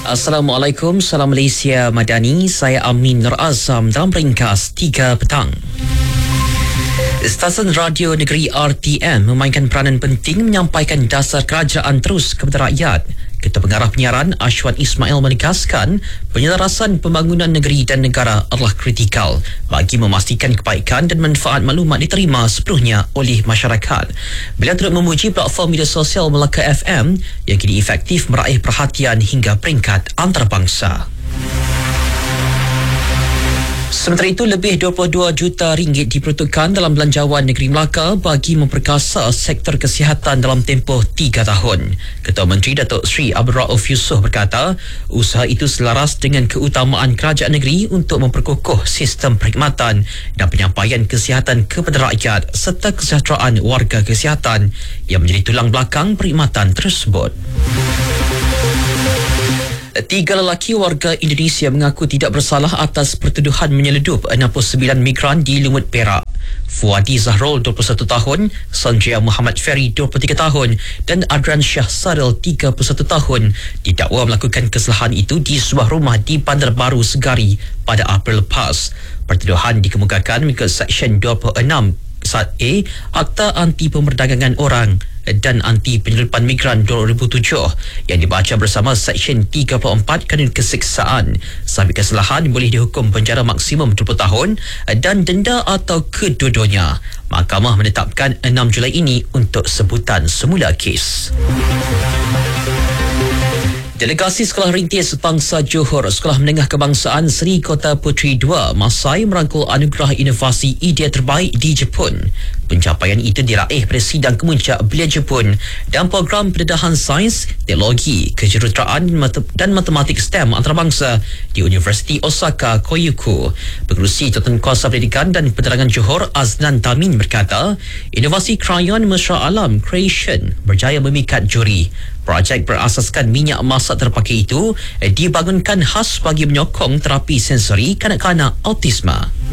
Assalamualaikum, salam Malaysia Madani. Saya Amin Nur Azam dalam ringkas 3 petang. Stesen Radio Negeri RTM memainkan peranan penting menyampaikan dasar kerajaan terus kepada rakyat. Ketua Pengarah Penyiaran Ashwan Ismail menegaskan penyelarasan pembangunan negeri dan negara adalah kritikal bagi memastikan kebaikan dan manfaat maklumat diterima sepenuhnya oleh masyarakat. Beliau turut memuji platform media sosial Melaka FM yang kini efektif meraih perhatian hingga peringkat antarabangsa. Sementara itu, lebih 22 juta ringgit diperuntukkan dalam belanjawan negeri Melaka bagi memperkasa sektor kesihatan dalam tempoh 3 tahun. Ketua Menteri Datuk Seri Abdul Rauf Yusof berkata, usaha itu selaras dengan keutamaan kerajaan negeri untuk memperkukuh sistem perkhidmatan dan penyampaian kesihatan kepada rakyat serta kesejahteraan warga kesihatan yang menjadi tulang belakang perkhidmatan tersebut. 3 lelaki warga Indonesia mengaku tidak bersalah atas pertuduhan menyeledup 69 migran di Lumut Perak. Fuadi Zahrul 21 tahun, Sanjaya Muhammad Ferry 23 tahun dan Adran Shah Saril 31 tahun didakwa melakukan kesalahan itu di sebuah rumah di Bandar Baru Segari pada April lepas. Pertuduhan dikemukakan mengikut Seksyen 26 Sat A Akta Anti Pemerdagangan Orang dan Anti Penyeludupan Migran 2007 yang dibaca bersama Seksyen 34 Kanun Keseksaan. Sabit kesalahan boleh dihukum penjara maksimum 20 tahun dan denda atau kedua-duanya. Mahkamah menetapkan 6 Julai ini untuk sebutan semula kes. Delegasi Sekolah Rintis Bangsa Johor Sekolah Menengah Kebangsaan Seri Kota Puteri 2 Masai merangkul anugerah inovasi idea terbaik di Jepun. Pencapaian itu diraih pada sidang kemuncak Belia Jepun dan program pendedahan sains, teknologi, kejuruteraan dan matematik STEM antarabangsa di Universiti Osaka Koyuku. Pengerusi Jawatankuasa Pendidikan dan Penerangan Johor Aznan Tamin berkata, inovasi krayon mesra alam Creation berjaya memikat juri. Projek berasaskan minyak masak terpakai itu dibangunkan khas bagi menyokong terapi sensori kanak-kanak autisma.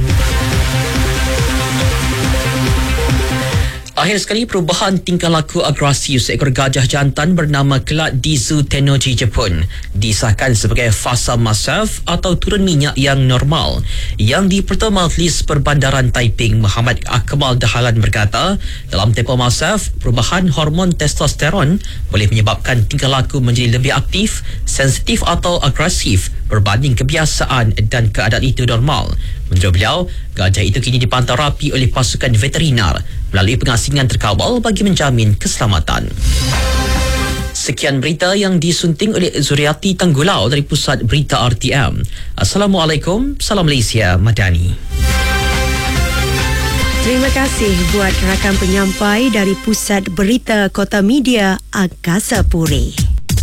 Akhir sekali, perubahan tingkah laku agresi seekor gajah jantan bernama Kelat di Zoo Tennoji Jepun disahkan sebagai fasa masaf atau turun minyak yang normal. Yang di-Pertua Majlis Perbandaran Taiping Muhammad Akmal Dahalan berkata, dalam tempoh masaf, perubahan hormon testosteron boleh menyebabkan tingkah laku menjadi lebih aktif, sensitif atau agresif berbanding kebiasaan dan keadaan itu normal. Menurut beliau, gajah itu kini dipantau rapi oleh pasukan veterinar melalui pengasingan terkawal bagi menjamin keselamatan. Sekian berita yang disunting oleh Zuriati Tanggulau dari Pusat Berita RTM. Assalamualaikum, salam Malaysia Madani. Terima kasih buat rakan penyampai dari Pusat Berita Kota Media Angkasa Puri.